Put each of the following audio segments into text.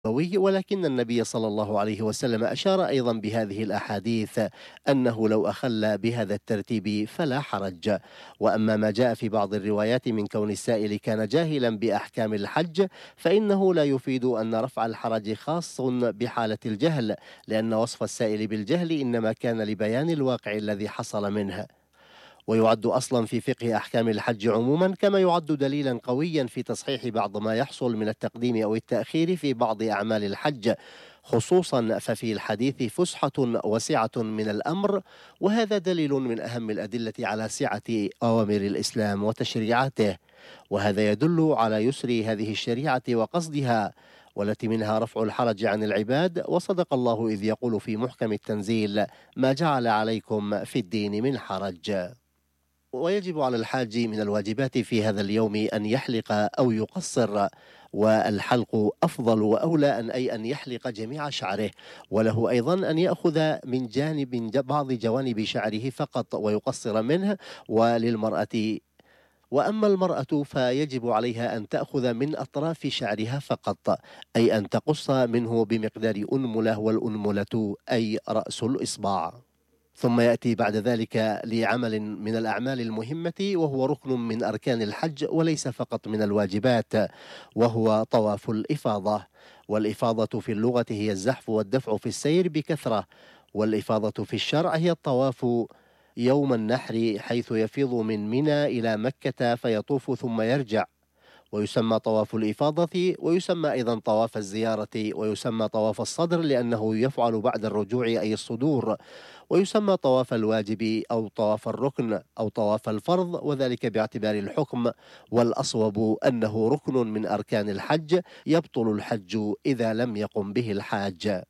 ولكن النبي صلى الله عليه وسلم أشار أيضا بهذه الأحاديث أنه لو أخل بهذا الترتيب فلا حرج. وأما ما جاء في بعض الروايات من كون السائل كان جاهلا بأحكام الحج فإنه لا يفيد أن رفع الحرج خاص بحالة الجهل، لأن وصف السائل بالجهل إنما كان لبيان الواقع الذي حصل منه، ويعد أصلا في فقه أحكام الحج عموما، كما يعد دليلا قويا في تصحيح بعض ما يحصل من التقديم أو التأخير في بعض أعمال الحج، خصوصا ففي الحديث فسحة وسعة من الأمر، وهذا دليل من أهم الأدلة على سعة أوامر الإسلام وتشريعاته، وهذا يدل على يسر هذه الشريعة وقصدها، والتي منها رفع الحرج عن العباد. وصدق الله إذ يقول في محكم التنزيل: ما جعل عليكم في الدين من حرج. ويجب على الحاج من الواجبات في هذا اليوم أن يحلق أو يقصر، والحلق أفضل وأولى أن يحلق جميع شعره، وله أيضا أن يأخذ من بعض جوانب شعره فقط ويقصر منه. وأما المرأة فيجب عليها أن تأخذ من أطراف شعرها فقط، أي أن تقص منه بمقدار أنملة، والأنملة أي رأس الإصبع. ثم يأتي بعد ذلك لعمل من الأعمال المهمة، وهو ركن من أركان الحج وليس فقط من الواجبات، وهو طواف الإفاضة. والإفاضة في اللغة هي الزحف والدفع في السير بكثرة، والإفاضة في الشرع هي الطواف يوم النحر، حيث يفيض من منى إلى مكة فيطوف ثم يرجع، ويسمى طواف الإفاضة، ويسمى أيضا طواف الزيارة، ويسمى طواف الصدر لأنه يفعل بعد الرجوع أي الصدور، ويسمى طواف الواجب أو طواف الركن أو طواف الفرض، وذلك باعتبار الحكم، والأصوب أنه ركن من أركان الحج يبطل الحج إذا لم يقم به الحاج،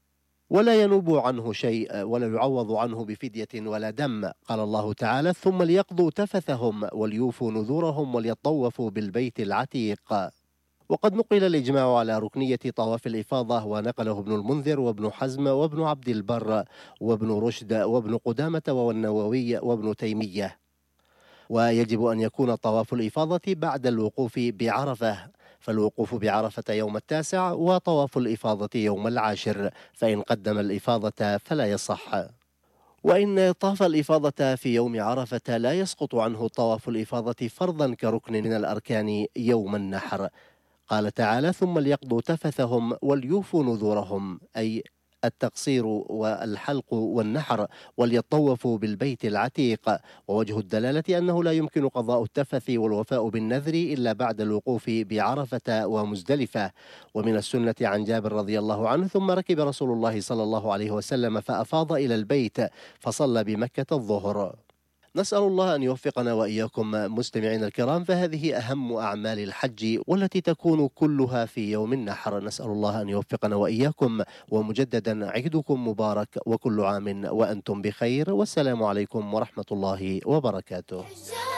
ولا ينوب عنه شيء ولا يعوض عنه بفدية ولا دم. قال الله تعالى: ثم ليقضوا تفثهم وليوفوا نذورهم وليطوفوا بالبيت العتيق. وقد نقل الإجماع على ركنية طواف الإفاضة، ونقله ابن المنذر وابن حزم وابن عبد البر وابن رشد وابن قدامة والنووي وابن تيمية. ويجب أن يكون طواف الإفاضة بعد الوقوف بعرفة، فالوقوف بعرفة يوم 9 وطواف الإفاضة يوم 10، فإن قدم الإفاضة فلا يصح. وإن طاف الإفاضة في يوم عرفة لا يسقط عنه طواف الإفاضة فرضا كركن من الأركان يوم النحر. قال تعالى: ثم ليقضوا تفثهم وليوفوا نذورهم، أي التقصير والحلق والنحر، وليطوفوا بالبيت العتيق. ووجه الدلالة أنه لا يمكن قضاء التفث والوفاء بالنذر إلا بعد الوقوف بعرفة ومزدلفة. ومن السنة عن جابر رضي الله عنه: ثم ركب رسول الله صلى الله عليه وسلم فأفاض إلى البيت فصلى بمكة الظهر. نسأل الله أن يوفقنا وإياكم مستمعين الكرام، فهذه أهم أعمال الحج والتي تكون كلها في يوم النحر. نسأل الله أن يوفقنا وإياكم، ومجددا عيدكم مبارك وكل عام وأنتم بخير، والسلام عليكم ورحمة الله وبركاته.